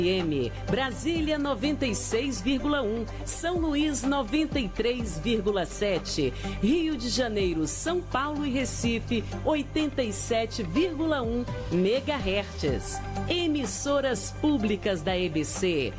Brasília 96,1, São Luís 93,7, Rio de Janeiro, São Paulo e Recife 87,1 MHz. Emissoras públicas da EBC,